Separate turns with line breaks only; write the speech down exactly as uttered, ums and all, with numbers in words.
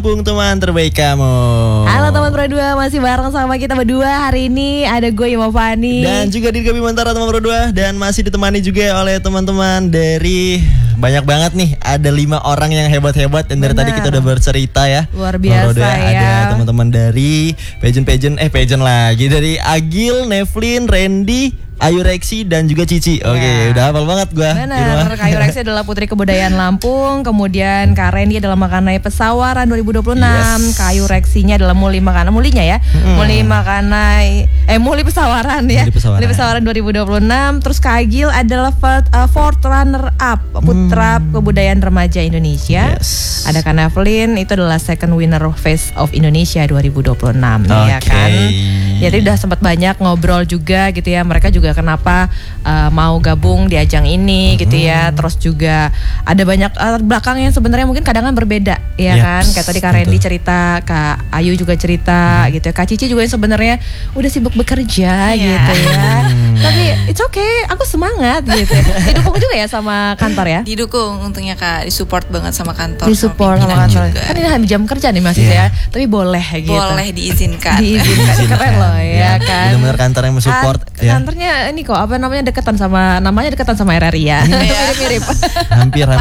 Bung teman terbaik kamu.
Halo teman Pro dua, masih bareng sama kita berdua. Hari ini ada gue Ima Fani
dan juga Dirga Bimantara teman Pro dua. Dan masih ditemani juga oleh teman-teman dari banyak banget nih. Ada lima orang yang hebat-hebat. Dan dari
Benar.
tadi kita udah bercerita ya.
Luar biasa
ya. Ada
ya.
teman-teman dari pageant-pageant Eh pageant lagi. Dari Agil, Nevlin, Randy, Ayu Reksi dan juga Cici. Oke, okay,
Ya.
udah hafal banget gua.
Benar, Kak Ayu Reksi adalah Putri Kebudayaan Lampung. Kemudian Kak Randy adalah Makanai Pesawaran dua ribu dua puluh enam.
Yes.
Kak Ayu Reksinya adalah Muli Makanai, Mulinya ya.
Hmm.
Muli Makanai Eh Muli Pesawaran ya.
Muli Pesawaran.
Muli Pesawaran dua ribu dua puluh enam. Terus Kak Agil adalah fourth, uh, fourth runner up Putra
Hmm.
Kebudayaan Remaja Indonesia.
Yes.
Ada Kak Nevlin, itu adalah second winner of Face of Indonesia dua ribu dua puluh enam.
Oke.
Ya kan. Jadi udah sempat banyak ngobrol juga gitu ya. Mereka juga kenapa uh, mau gabung di ajang ini gitu ya. Terus juga ada banyak latar belakang yang sebenarnya mungkin kadang kan berbeda ya
Yes,
kan. Kayak tadi Kak Randy cerita, Kak Ayu juga cerita gitu ya. Kak Cici juga yang sebenarnya udah sibuk bekerja
Iya.
gitu ya. Tapi it's okay, aku semangat gitu ya. Didukung juga ya sama kantor ya.
Didukung untungnya Kak, disupport banget sama kantor.
Disupport sama
pimpinan
kantor.
juga.
Kan ini jam kerja nih masih
Yeah.
ya. Tapi boleh gitu.
Boleh diizinkan.
Diizinkan. Keren loh ya kan.
Benar-benar kantor yang mensupport
Kan-
ya.
Kantornya ini kok apa namanya deketan sama namanya deketan sama R R I ya. Mirip-mirip.
Hampir